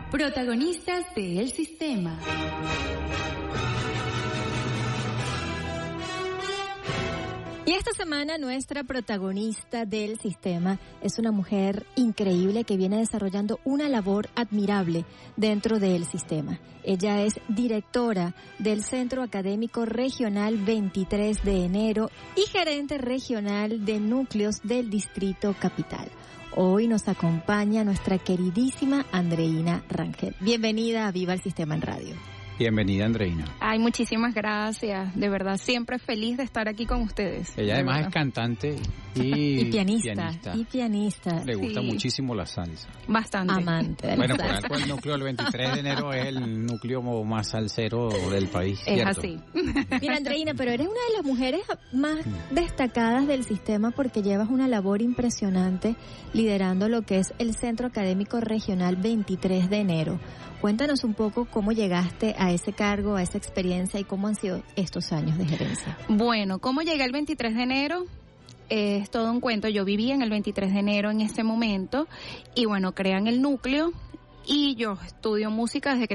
Protagonistas de El Sistema. Y esta semana nuestra protagonista del sistema es una mujer increíble que viene desarrollando una labor admirable dentro del sistema. Ella es directora del Centro Académico Regional 23 de Enero y gerente regional de núcleos del Distrito Capital. Hoy nos acompaña nuestra queridísima Andreina Rangel. Bienvenida a Viva el Sistema en Radio. Bienvenida, Andreina. Ay, muchísimas gracias. De verdad, siempre feliz de estar aquí con ustedes. Ella además es cantante y pianista. Le gusta muchísimo la salsa. Bastante. Amante de bueno, la salsa. por algo el núcleo del 23 de enero es el núcleo más salsero del país. Es ¿cierto? así. Mira, Andreina, pero eres una de las mujeres más destacadas del sistema porque llevas una labor impresionante liderando lo que es el Centro Académico Regional 23 de Enero. Cuéntanos un poco cómo llegaste a ese cargo, a esa experiencia y cómo han sido estos años de gerencia. Bueno, ¿cómo llegué el 23 de enero? Es todo un cuento. Yo vivía en el 23 de enero en ese momento y bueno, crean el núcleo y yo estudio música desde que